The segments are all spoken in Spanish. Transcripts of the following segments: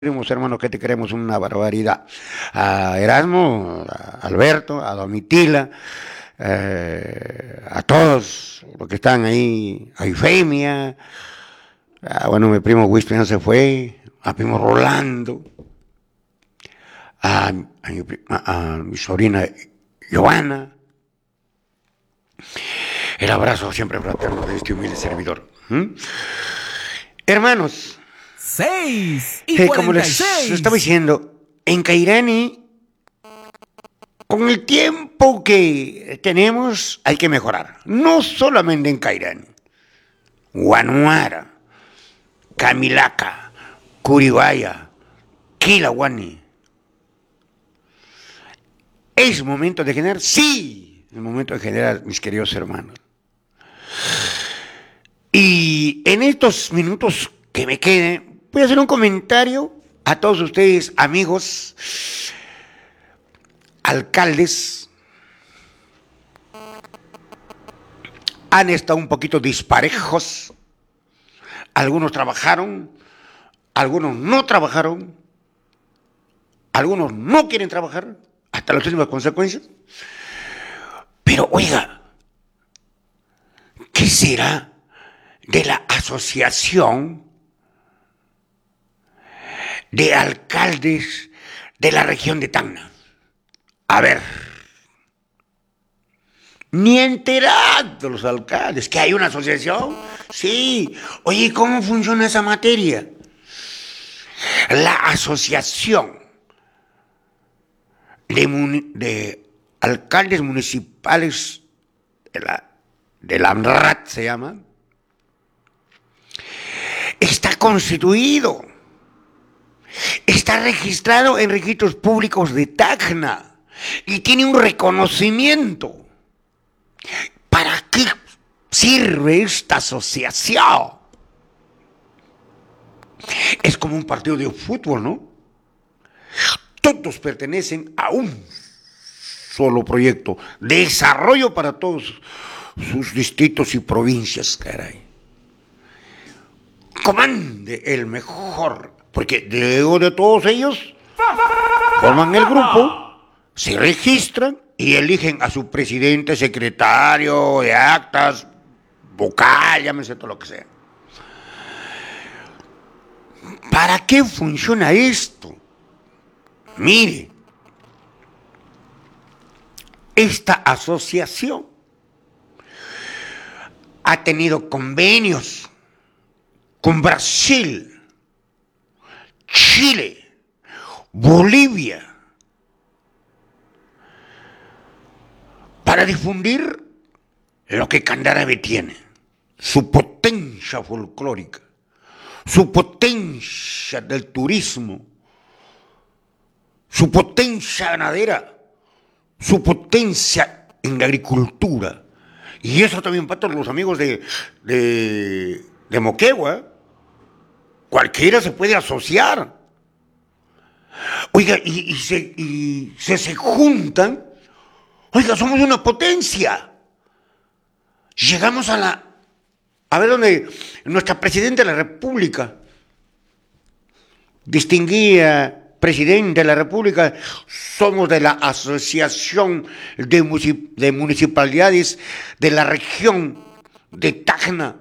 Hermano, que te queremos una barbaridad. A Erasmo, a Alberto, a Domitila, a todos los que están ahí, a Ifemia, bueno, mi primo Winston ya se fue, a primo Rolando, a mi sobrina Giovanna, el abrazo siempre fraterno de este humilde servidor. Hermanos, 6:46. como les estaba diciendo, en Cairani, con el tiempo que tenemos, hay que mejorar. No solamente en Cairani, Guanuara, Camilaca, Curibaya, Quilahuani. ¿Es momento de generar? Sí, es momento de generar, mis queridos hermanos. Y en estos minutos que me queden, voy a hacer un comentario a todos ustedes, amigos, alcaldes. Han estado un poquito disparejos. Algunos trabajaron, algunos no trabajaron, algunos no quieren trabajar, hasta las últimas consecuencias. Pero oiga, ¿qué será de la asociación de alcaldes de la región de Tacna? A ver, ni enterados los alcaldes, que hay una asociación. Sí, oye, ¿cómo funciona esa materia? La asociación de alcaldes municipales de la AMRAT se llama, está constituido, está registrado en registros públicos de Tacna y tiene un reconocimiento. ¿Para qué sirve esta asociación? Es como un partido de fútbol, ¿no? Todos pertenecen a un solo proyecto, desarrollo para todos sus distritos y provincias, caray. Comande el mejor, porque luego de todos ellos forman el grupo, se registran y eligen a su presidente, secretario de actas, vocal, llámese todo lo que sea. ¿Para qué funciona esto? Mire, esta asociación ha tenido convenios con Brasil, Chile, Bolivia, para difundir lo que Candarave tiene, su potencia folclórica, su potencia del turismo, su potencia ganadera, su potencia en la agricultura. Y eso también para todos los amigos de Moquegua. Cualquiera se puede asociar. Oiga, y se juntan. Oiga, somos una potencia. Llegamos a ver dónde nuestra presidenta de la República, distinguida presidente de la República, somos de la Asociación de Municipalidades de la región de Tacna.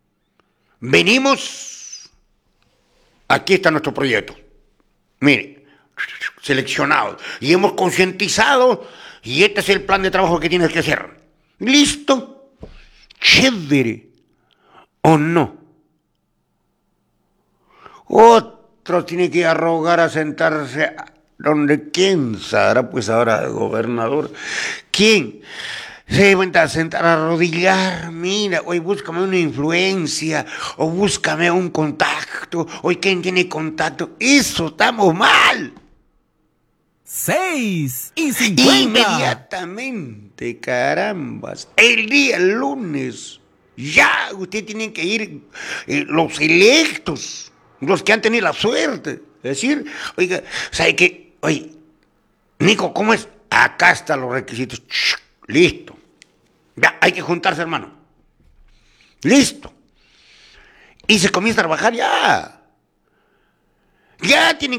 Venimos, aquí está nuestro proyecto. Mire, seleccionado. Y hemos concientizado, y este es el plan de trabajo que tienes que hacer. ¿Listo? Chévere. ¿O no? Otro tiene que arrogar a sentarse donde quién será, pues ahora gobernador. ¿Quién? Se van a sentar a arrodillar, mira, hoy búscame una influencia, o búscame un contacto, hoy quién tiene contacto. Eso estamos mal. 6:50. Inmediatamente, carambas, el lunes, ya usted tiene que ir, los electos, los que han tenido la suerte, decir, oiga, ¿sabe qué? Oye, Nico, ¿cómo es? Acá están los requisitos, listo. Ya, hay que juntarse, hermano. Listo. Y se comienza a trabajar ya. Ya tienen